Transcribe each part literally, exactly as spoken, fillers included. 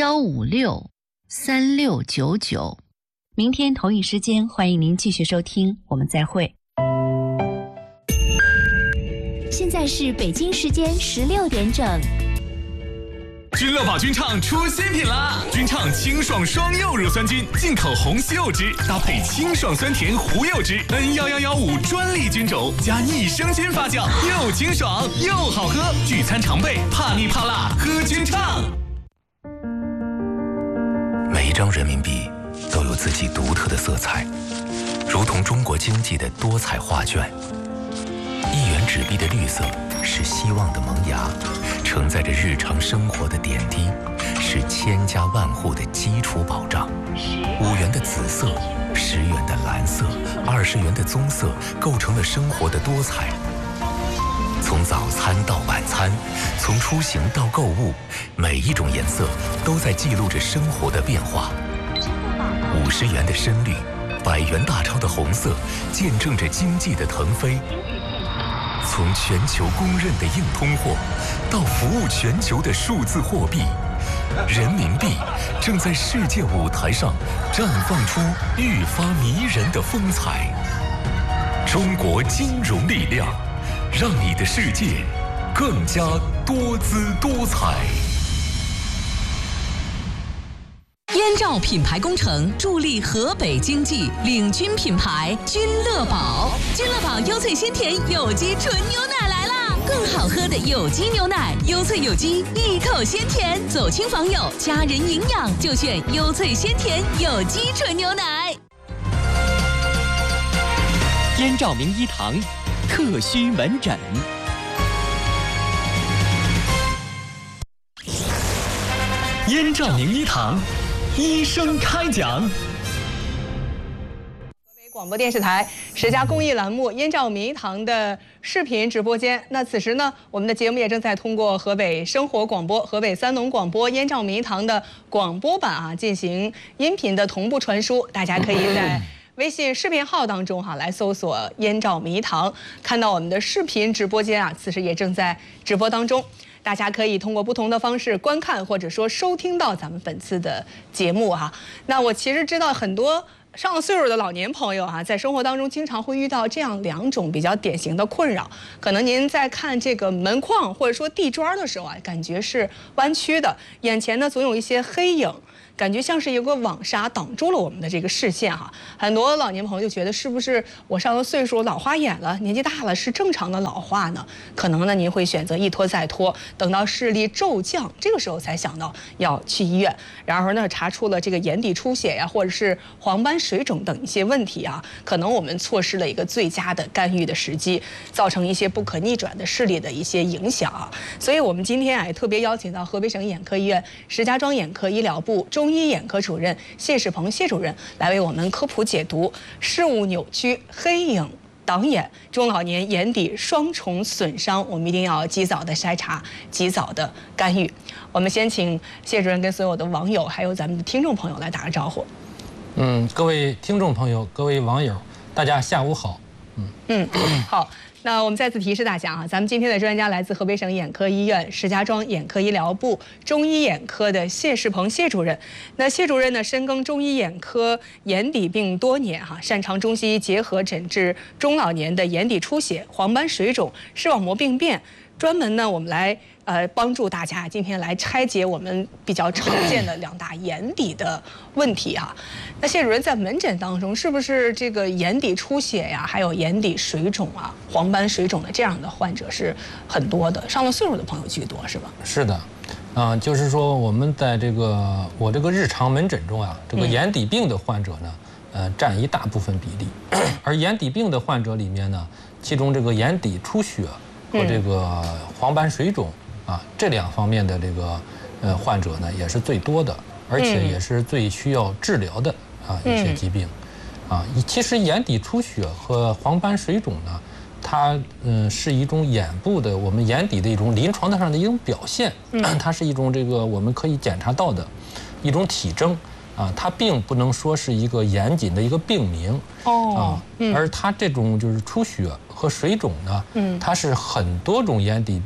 幺五六三六九九。 明天同一时间，欢迎您继续收听，我们再会。 现在是北京时间十六点整。 君乐宝君畅出新品啦！君畅清爽双柚乳酸菌，进口红西柚汁，搭配清爽酸甜胡柚汁 N 一一一五专利菌种加益生菌发酵，又清爽又好喝。聚餐常备，怕腻怕辣喝君畅。 每一张人民币都有自己独特的色彩，如同中国经济的多彩画卷。一元纸币的绿色是希望的萌芽，承载着日常生活的点滴，是千家万户的基础保障。五元的紫色，十元的蓝色，二十元的棕色，构成了生活的多彩。从早餐到晚餐，从出行到购物，每一种颜色都在记录着生活的变化。五十元的深绿，百元大钞的红色，见证着经济的腾飞。从全球公认的硬通货，到服务全球的数字货币，人民币正在世界舞台上绽放出愈发迷人的风采。中国金融力量，让你的世界更加多姿多彩。 燕赵品牌工程助力河北经济，领军品牌君乐宝。君乐宝优萃鲜甜有机纯牛奶来啦！更好喝的有机牛奶，优萃有机，一口鲜甜。走亲访友，家人营养就选优萃鲜甜有机纯牛奶。 燕赵名医堂特需门诊。燕赵名医堂。医生开讲。河北广播电视台十佳公益栏目燕赵名医堂的视频直播间。那此时呢，我们的节目也正在通过河北生活广播、河北三农广播燕赵名医堂的广播版啊进行音频的同步传输。大家可以在微信视频号当中哈、啊、来搜索燕赵名医堂，看到我们的视频直播间啊，此时也正在直播当中。大家可以通过不同的方式观看或者说收听到咱们本次的节目哈、啊。那我其实知道很多上了岁数的老年朋友啊，在生活当中经常会遇到这样两种比较典型的困扰。可能您在看这个门框或者说地砖的时候啊，感觉是弯曲的，眼前呢总有一些黑影。感觉像是一个网纱挡住了我们的这个视线哈，很多老年朋友就觉得是不是我上了岁数老花眼了，年纪大了是正常的老化呢？可能呢您会选择一拖再拖，等到视力骤降，这个时候才想到要去医院。然而呢查出了这个眼底出血呀，或者是黄斑水肿等一些问题啊，可能我们错失了一个最佳的干预的时机，造成一些不可逆转的视力的一些影响啊。所以我们今天啊也特别邀请到河北省眼科医院石家庄眼科医疗部中医眼科主任谢世鹏谢主任来为我们科普解读视物扭曲、黑影、挡眼、中老年眼底双重损伤，我们一定要及早的筛查，及早的干预。我们先请谢主任跟所有的网友还有咱们的听众朋友来打个招呼。 嗯，各位听众朋友，各位网友，大家下午好。嗯嗯，好。那我们再次提示大家啊，咱们今天的专家来自河北省眼科医院石家庄眼科医疗部中医眼科的谢世鹏谢主任。那谢主任呢，深耕中医眼科眼底病多年哈，擅长中西医结合诊治中老年的眼底出血、黄斑水肿、视网膜病变。专门呢，我们来呃帮助大家今天来拆解我们比较常见的两大眼底的问题哈。那谢主任在门诊当中，是不是这个眼底出血呀，还有眼底水肿啊、黄斑水肿的这样的患者是很多的？上了岁数的朋友居多，是吧？ 是的，啊、呃，就是说我们在这个我这个日常门诊中啊，这个眼底病的患者呢，呃，占一大部分比例。而眼底病的患者里面呢，其中这个眼底出血和这个黄斑水肿啊这两方面的这个呃患者呢也是最多的，而且也是最需要治疗的啊一些疾病。啊，其实眼底出血和黄斑水肿呢，它嗯是一种眼部的我们眼底的一种临床上的一种表现，它是一种这个我们可以检查到的一种体征。啊，它并不能说是一个严谨的一个病名哦，啊，而它这种就是出血和水肿呢，嗯，它是很多种眼底病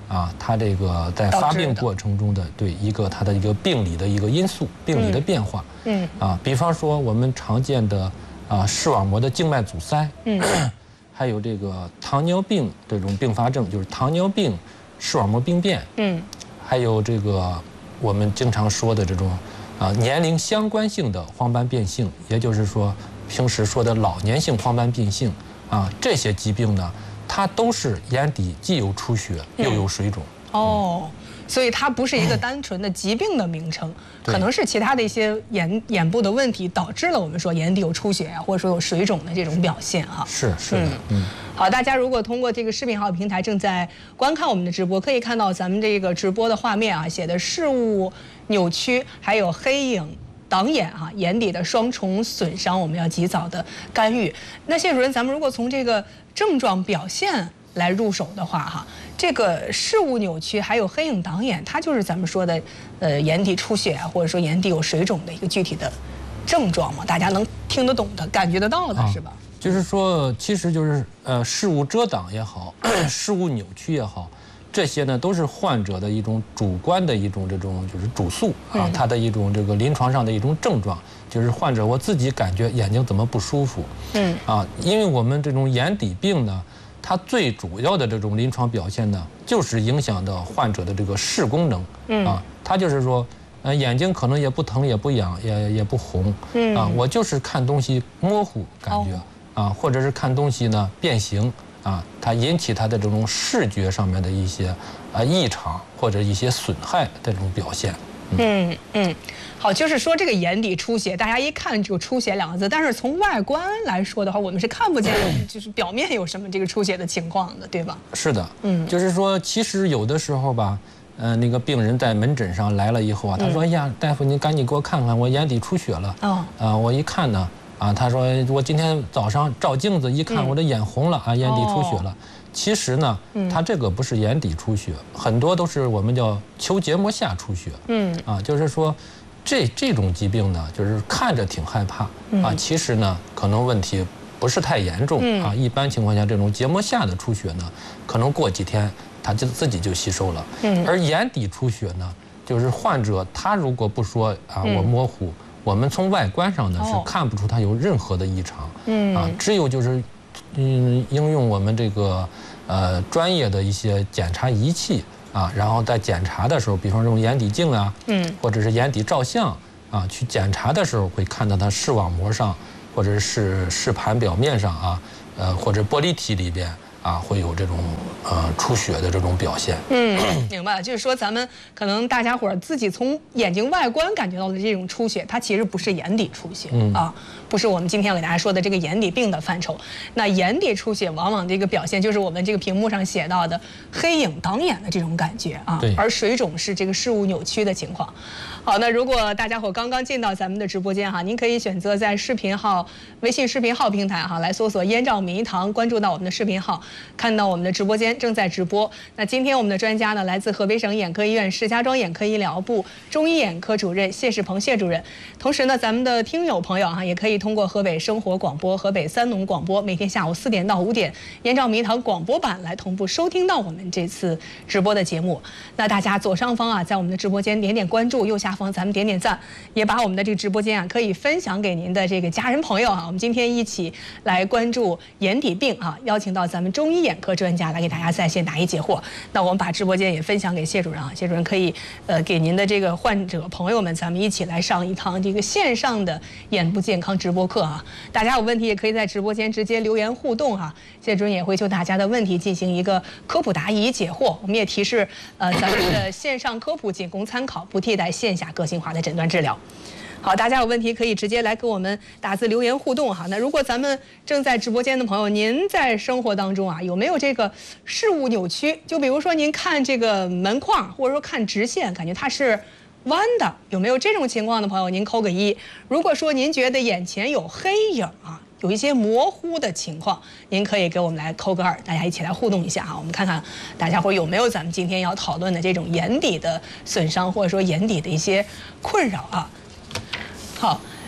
啊，它这个在发病过程中的对一个它的一个病理的一个因素，病理的变化。嗯。啊，比方说我们常见的啊视网膜的静脉阻塞。嗯。还有这个糖尿病这种并发症，就是糖尿病视网膜病变。嗯。还有这个我们经常说的这种啊年龄相关性的黄斑变性，也就是说平时说的老年性黄斑变性啊，这些疾病呢，它都是眼底既有出血又有水肿。 嗯、哦。所以它不是一个单纯的疾病的名称，可能是其他的一些眼眼部的问题导致了我们说眼底有出血啊，或者说有水肿的这种表现哈。 是是的，嗯。 好，大家如果通过这个视频号平台正在观看我们的直播，可以看到咱们这个直播的画面啊，写的视物扭曲，还有黑影挡眼哈、啊，眼底的双重损伤，我们要及早的干预。那谢主任，咱们如果从这个症状表现来入手的话哈，这个视物扭曲还有黑影挡眼，它就是咱们说的呃眼底出血啊，或者说眼底有水肿的一个具体的症状嘛，大家能听得懂的、感觉得到的是吧？啊、 就是说，其实就是呃视物遮挡也好，视物扭曲也好，这些呢都是患者的一种主观的一种这种就是主诉啊，他的一种这个临床上的一种症状，就是患者我自己感觉眼睛怎么不舒服，嗯啊，因为我们这种眼底病呢。它最主要的这种临床表现呢，就是影响到患者的这个视功能，嗯啊，它就是说，呃，眼睛可能也不疼也不痒也也不红，嗯啊，我就是看东西模糊感觉、哦、啊，或者是看东西呢变形啊，它引起它的这种视觉上面的一些啊异常或者一些损害这种表现。 嗯嗯，好，就是说这个眼底出血，大家一看就出血两个字，但是从外观来说的话，我们是看不见就是表面有什么这个出血的情况的，对吧？ 是的，嗯，就是说其实有的时候吧，呃，那个病人在门诊上来了以后啊，他说：“哎呀，大夫，您赶紧给我看看，我眼底出血了。”哦，啊，我一看呢，啊，他说我今天早上照镜子一看，我的眼红了啊，眼底出血了。哦，其实呢，它这个不是眼底出血，很多都是我们叫球结膜下出血。嗯，啊，就是说，这这种疾病呢，就是看着挺害怕啊，其实呢，可能问题不是太严重啊。一般情况下，这种结膜下的出血呢，可能过几天它就自己就吸收了。嗯，而眼底出血呢，就是患者他如果不说啊，我模糊，我们从外观上呢是看不出他有任何的异常。嗯，啊，只有就是。嗯，应用我们这个呃专业的一些检查仪器啊，然后在检查的时候，比方说用眼底镜啊，嗯，或者是眼底照相啊，去检查的时候会看到它视网膜上，或者是视盘表面上啊，呃或者玻璃体里边啊会有这种呃出血的这种表现。 嗯，明白了，就是说咱们可能大家伙儿自己从眼睛外观感觉到的这种出血，它其实不是眼底出血、嗯、啊。不是我们今天给大家说的这个眼底病的范畴。那眼底出血往往这个表现就是我们这个屏幕上写到的黑影挡眼的这种感觉啊，而水肿是这个视物扭曲的情况。好，那如果大家伙刚刚进到咱们的直播间哈，您可以选择在视频号、微信视频号平台哈来搜索“燕赵名医堂”，关注到我们的视频号，看到我们的直播间正在直播。那今天我们的专家呢，来自河北省眼科医院石家庄眼科医疗部中医眼科主任谢世鹏谢主任。同时呢，咱们的听友朋友哈，也可以通过河北生活广播、河北三农广播，每天下午四点到五点，燕赵名医堂广播版来同步收听到我们这次直播的节目。那大家左上方啊，在我们的直播间点点关注，右下方咱们点点赞，也把我们的这个直播间啊，可以分享给您的这个家人朋友啊。我们今天一起来关注眼底病啊，邀请到咱们中医眼科专家来给大家在线答疑解惑。那我们把直播间也分享给谢主任啊，谢主任可以呃给您的这个患者朋友们，咱们一起来上一堂这个线上的眼部健康直播课啊。大家有问题也可以在直播间直接留言互动哈、啊，谢主任也会就大家的问题进行一个科普答疑解惑。我们也提示呃咱们的线上科普仅供参考，不替代线下个性化的诊断治疗。好，大家有问题可以直接来跟我们打字留言互动哈。那如果咱们正在直播间的朋友，您在生活当中啊有没有这个视物扭曲？就比如说您看这个门框，或者说看直线，感觉它是弯的，有没有这种情况的朋友？您扣个一。如果说您觉得眼前有黑影啊，有一些模糊的情况，您可以给我们来扣个二，大家一起来互动一下哈。我们看看大家伙有没有咱们今天要讨论的这种眼底的损伤，或者说眼底的一些困扰啊。好，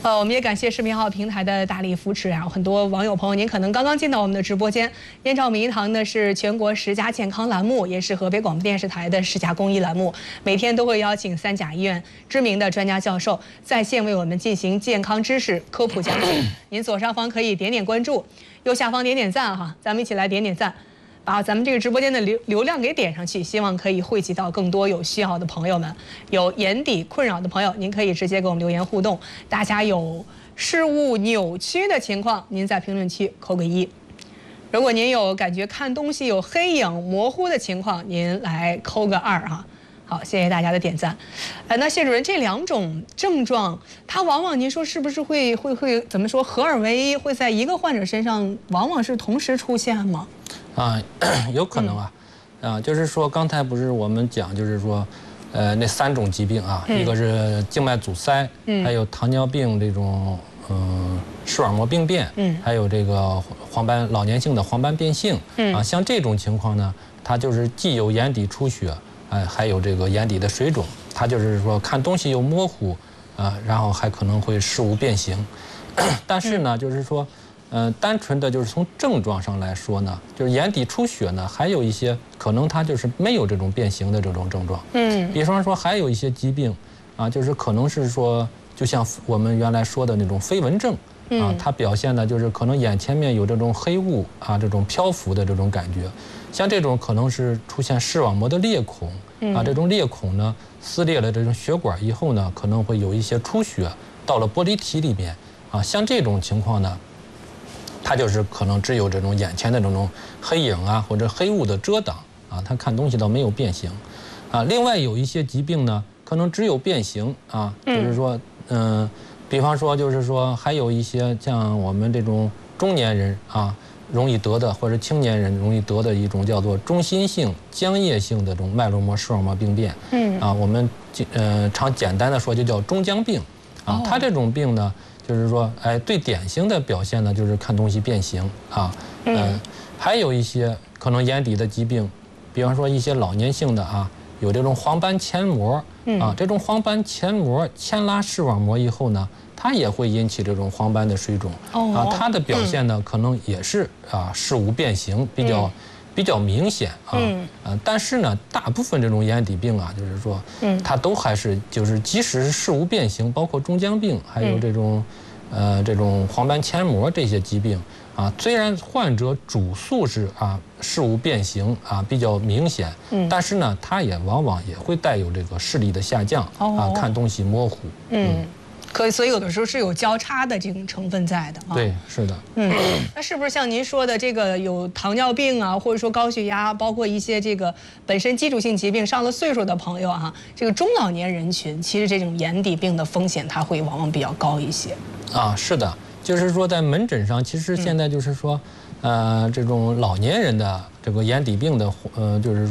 呃，我们也感谢视频号平台的大力扶持啊！很多网友朋友，您可能刚刚进到我们的直播间。燕赵名医堂呢是全国十佳健康栏目，也是河北广播电视台的十佳公益栏目，每天都会邀请三甲医院知名的专家教授在线为我们进行健康知识科普讲解。您左上方可以点点关注，右下方点点赞哈，咱们一起来点点赞。把咱们这个直播间的流流量给点上去，希望可以汇集到更多有需要的朋友们。有眼底困扰的朋友，您可以直接给我们留言互动。大家有视物扭曲的情况，您在评论区扣个一。如果您有感觉看东西有黑影模糊的情况，您来扣个二哈。好，谢谢大家的点赞。呃，那谢主任，这两种症状，它往往您说是不是会会会怎么说合二为一，会在一个患者身上往往是同时出现吗？ 啊，有可能啊，嗯、啊，就是说刚才不是我们讲，就是说，呃，那三种疾病啊，嗯、一个是静脉阻塞，嗯，还有糖尿病这种，嗯、呃，视网膜病变，嗯，还有这个黄斑老年性的黄斑变性，嗯，啊，像这种情况呢，它就是既有眼底出血，哎、呃，还有这个眼底的水肿，它就是说看东西又模糊，啊、呃，然后还可能会视物变形，但是呢，嗯、就是说。嗯、呃，单纯的就是从症状上来说呢，就是眼底出血呢，还有一些可能它就是没有这种变形的这种症状。嗯，比方说还有一些疾病，啊，就是可能是说，就像我们原来说的那种飞蚊症，啊，它表现的就是可能眼前面有这种黑雾啊，这种漂浮的这种感觉，像这种可能是出现视网膜的裂孔，啊，这种裂孔呢撕裂了这种血管以后呢，可能会有一些出血到了玻璃体里面，啊，像这种情况呢。它就是可能只有这种眼前的这种黑影啊，或者黑雾的遮挡啊，它看东西倒没有变形，啊，另外有一些疾病呢，可能只有变形啊，就是说，嗯、呃，比方说就是说，还有一些像我们这种中年人啊容易得的，或者青年人容易得的一种叫做中心性浆液性的这种脉络膜视网膜病变，嗯，啊，我们呃常简单的说就叫中浆病，啊，它这种病呢。就是说，哎，最典型的表现呢，就是看东西变形啊，嗯、呃，还有一些可能眼底的疾病，比方说一些老年性的啊，有这种黄斑前膜啊，这种黄斑前膜牵拉视网膜以后呢，它也会引起这种黄斑的水肿啊，它的表现呢，可能也是啊视物变形比较。比较明显啊，嗯，呃，但是呢，大部分这种眼底病啊，就是说，嗯，它都还是就是即使是视物变形，包括中浆病，还有这种，呃，这种黄斑前膜这些疾病啊，虽然患者主诉是啊视物变形啊比较明显，嗯，但是呢，它也往往也会带有这个视力的下降，哦，啊，看东西模糊，嗯。嗯可以，所以有的时候是有交叉的这种成分在的啊。 对，是的。 嗯，那是不是像您说的这个有糖尿病啊，或者说高血压，包括一些这个本身基础性疾病上了岁数的朋友啊，这个中老年人群，其实这种眼底病的风险它会往往比较高一些。 啊，是的，就是说在门诊上，其实现在就是说，嗯、呃，这种老年人的这个眼底病的，呃，就是。